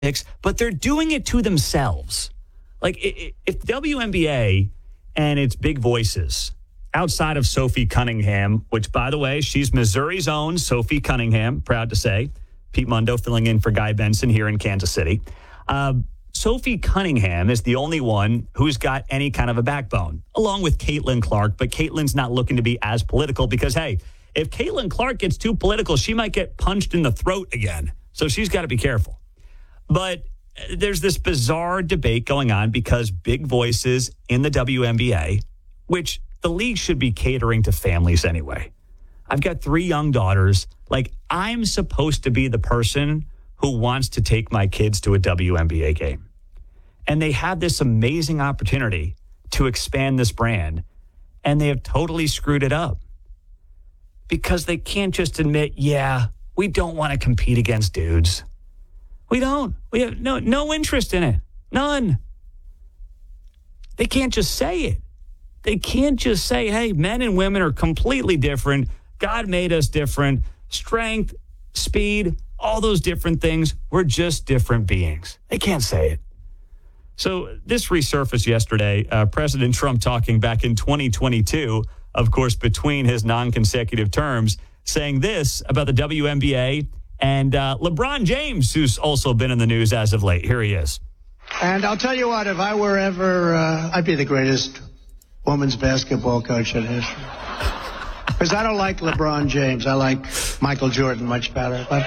but they're doing it to themselves. Like, if WNBA and its big voices outside of Sophie Cunningham, which, by the way, she's Missouri's own Sophie Cunningham, proud to say. Pete Mundo filling in for Guy Benson here in Kansas City. Sophie Cunningham is the only one who's got any kind of a backbone, along with Caitlin Clark. But Caitlin's not looking to be as political because, hey, if Caitlin Clark gets too political, she might get punched in the throat again. So she's got to be careful. But there's this bizarre debate going on because big voices in the WNBA, which the league should be catering to families anyway. I've got 3 young daughters. Like, I'm supposed to be the person who wants to take my kids to a WNBA game. And they have this amazing opportunity to expand this brand, and they have totally screwed it up. Because they can't just admit, yeah, we don't want to compete against dudes. We don't. We have no interest in it. None. They can't just say it. They can't just say, hey, men and women are completely different. God made us different. Strength, speed, all those different things. We're just different beings. They can't say it. So this resurfaced yesterday. President Trump talking back in 2022, of course, between his non-consecutive terms, saying this about the WNBA and LeBron James, who's also been in the news as of late. Here he is. And I'll tell you what, if I were ever, I'd be the greatest women's basketball coach in history. Because I don't like LeBron James. I like Michael Jordan much better. But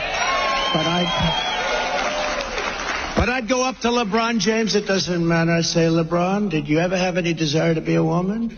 I'd go up to LeBron James. It doesn't matter. I'd say, LeBron, did you ever have any desire to be a woman?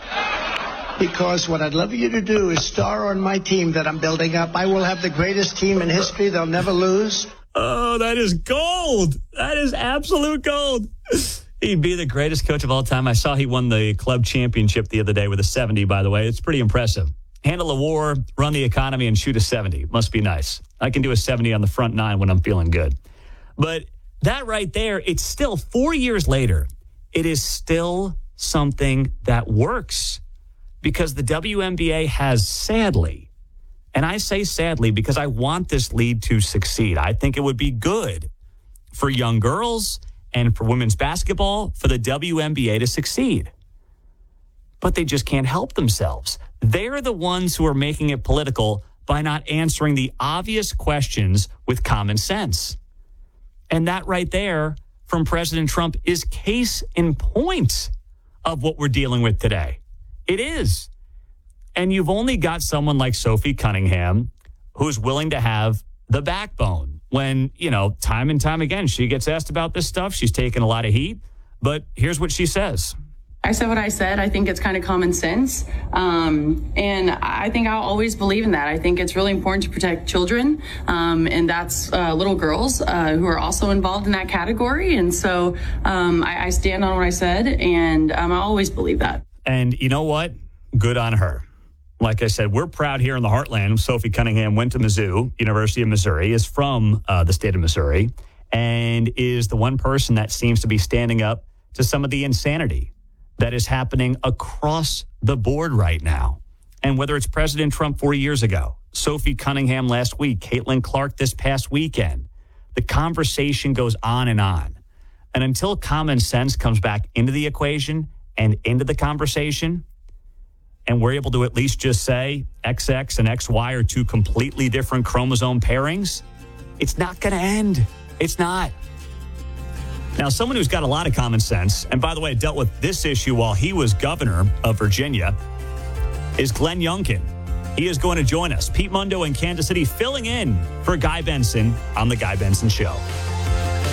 Because what I'd love you to do is star on my team that I'm building up. I will have the greatest team in history. They'll never lose. Oh, that is gold. That is absolute gold. He'd be the greatest coach of all time. I saw he won the club championship the other day with a 70, by the way. It's pretty impressive. Handle a war, run the economy, and shoot a 70. Must be nice. I can do a 70 on the front 9 when I'm feeling good. But that right there, it's still 4 years later. It is still something that works because the WNBA has sadly, and I say sadly because I want this league to succeed. I think it would be good for young girls and for women's basketball for the WNBA to succeed. But they just can't help themselves. They're the ones who are making it political by not answering the obvious questions with common sense. And that right there from President Trump is case in point of what we're dealing with today. It is. And you've only got someone like Sophie Cunningham who's willing to have the backbone when, time and time again, she gets asked about this stuff. She's taken a lot of heat. But here's what she says. I said what I said. I think it's kind of common sense. And I think I'll always believe in that. I think it's really important to protect children. And that's little girls who are also involved in that category. And so I stand on what I said, and I always believe that. And you know what? Good on her. Like I said, we're proud here in the heartland. Sophie Cunningham went to Mizzou, University of Missouri, is from the state of Missouri, and is the one person that seems to be standing up to some of the insanity that is happening across the board right now. And whether it's President Trump 4 years ago, Sophie Cunningham last week, Caitlin Clark this past weekend, the conversation goes on. And until common sense comes back into the equation and into the conversation, and we're able to at least just say XX and XY are 2 completely different chromosome pairings, it's not going to end. It's not. Now, someone who's got a lot of common sense, and by the way, dealt with this issue while he was governor of Virginia, is Glenn Youngkin. He is going to join us. Pete Mundo in Kansas City filling in for Guy Benson on The Guy Benson Show.